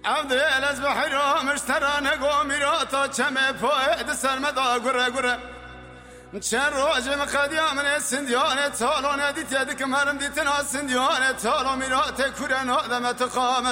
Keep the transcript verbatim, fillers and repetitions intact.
عبد الأز بحيرو مشترى نقو ميراتا كمي فويد سلمدا قرى قرى چند روز مقدیا من السنديانة تالو نديت يدك مرم ديتنا السنديانة تالو ميرات كورن آدم تقام